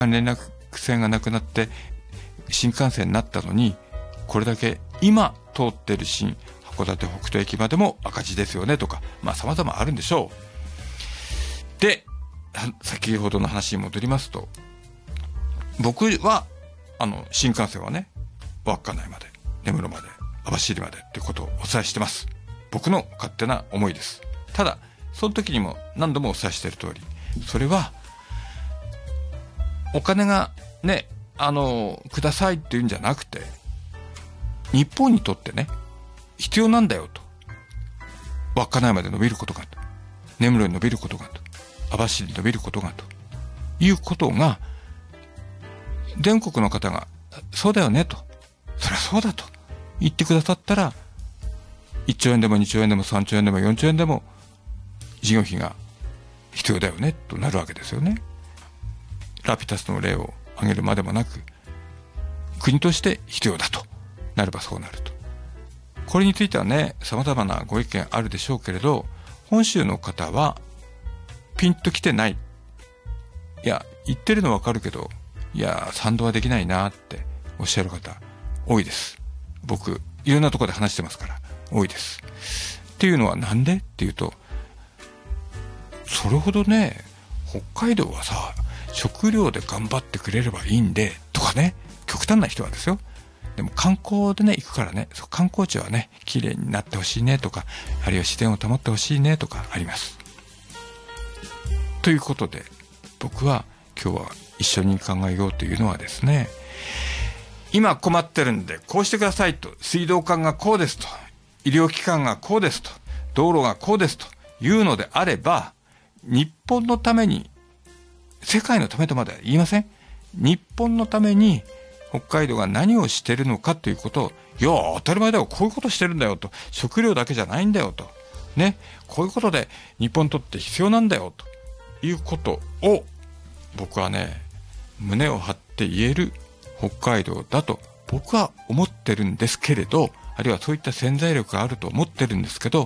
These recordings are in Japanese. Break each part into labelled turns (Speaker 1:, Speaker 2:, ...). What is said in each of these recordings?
Speaker 1: 連絡線がなくなって新幹線になったのに、これだけ今通ってる新函館北斗駅までも赤字ですよねとか、様々あるんでしょう。で、先ほどの話に戻りますと、僕は新幹線はね、稚内まで、根室まで、網走までってことをお伝えしてます。僕の勝手な思いです。ただその時にも何度もお伝えしている通り、それはお金がね、くださいって言うんじゃなくて、日本にとってね、必要なんだよと。稚内まで伸びることがと、根室に伸びることがと、網走に伸びることがということが、全国の方がそうだよねと、そりゃそうだと言ってくださったら、1兆円でも2兆円でも3兆円でも4兆円でも事業費が必要だよねとなるわけですよね。ラピュタスの例を挙げるまでもなく、国として必要だとなればそうなると。これについてはね、様々なご意見あるでしょうけれど、本州の方はピンときてない。いや、言ってるのわかるけど、いや、賛同はできないなっておっしゃる方多いです。僕いろんなところで話してますから多いです。っていうのはなんでっていうと、それほどね、北海道はさ、食料で頑張ってくれればいいんでとかね、極端な人はですよ。でも観光でね行くからね、観光地はね綺麗になってほしいねとか、あるいは自然を保ってほしいねとかあります。ということで、僕は今日は一緒に考えようというのはですね、今困ってるんでこうしてくださいと、水道管がこうですと、医療機関がこうですと、道路がこうですというのであれば、日本のために、世界のためとまでは言いません。日本のために北海道が何をしてるのかということを、いや当たり前だよ、こういうことしてるんだよと、食料だけじゃないんだよとね、こういうことで日本にとって必要なんだよということを、僕はね、胸を張って言える北海道だと僕は思ってるんですけれど、あるいはそういった潜在力があると思ってるんですけど、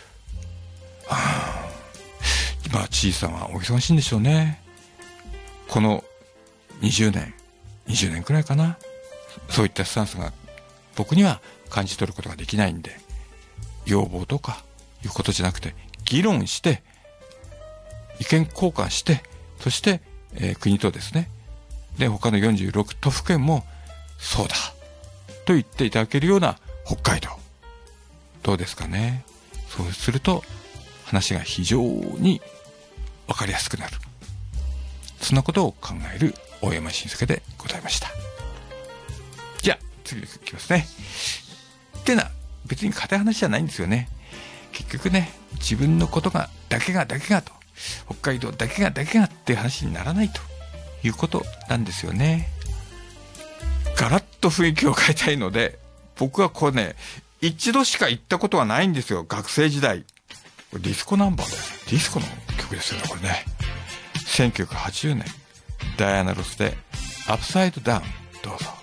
Speaker 1: 今知事さんはお忙しいんでしょうね。この20年くらいかな、そういったスタンスが僕には感じ取ることができないんで、要望とかいうことじゃなくて、議論して意見交換して、そして、国とですね、で他の46都府県もそうだと言っていただけるような北海道、どうですかね。そうすると話が非常に分かりやすくなる、そんなことを考える大山慎介でございました。じゃあ次いきますね。ってな、別に硬い話じゃないんですよね。結局ね、自分のことがだけがと、北海道だけがっていう話にならないということなんですよね。ガラッと雰囲気を変えたいので、僕はこれね、一度しか行ったことはないんですよ、学生時代。これディスコナンバーです。ディスコの曲ですよね、これね。1980年、ダイアナ・ロスでアップサイドダウン、どうぞ。